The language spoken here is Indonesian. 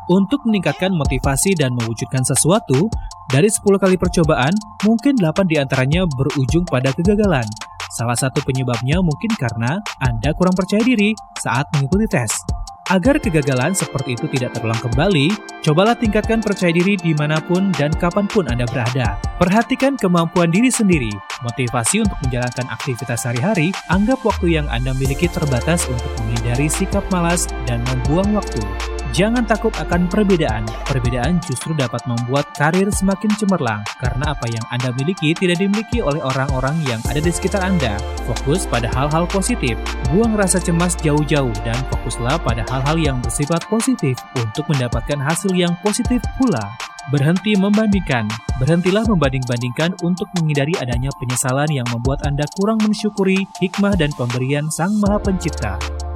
Untuk meningkatkan motivasi dan mewujudkan sesuatu, dari 10 kali percobaan, mungkin 8 diantaranya berujung pada kegagalan. Salah satu penyebabnya mungkin karena Anda kurang percaya diri saat mengikuti tes. Agar kegagalan seperti itu tidak terulang kembali, cobalah tingkatkan percaya diri dimanapun dan kapanpun Anda berada. Perhatikan kemampuan diri sendiri. Motivasi untuk menjalankan aktivitas sehari-hari, anggap waktu yang Anda miliki terbatas untuk menghindari sikap malas dan membuang waktu. Jangan takut akan perbedaan. Perbedaan justru dapat membuat karir semakin cemerlang karena apa yang Anda miliki tidak dimiliki oleh orang-orang yang ada di sekitar Anda. Fokus pada hal-hal positif. Buang rasa cemas jauh-jauh dan fokuslah pada hal-hal yang bersifat positif untuk mendapatkan hasil yang positif pula. Berhenti membandingkan. Berhentilah membanding-bandingkan untuk menghindari adanya penyesalan yang membuat Anda kurang mensyukuri hikmah dan pemberian Sang Maha Pencipta.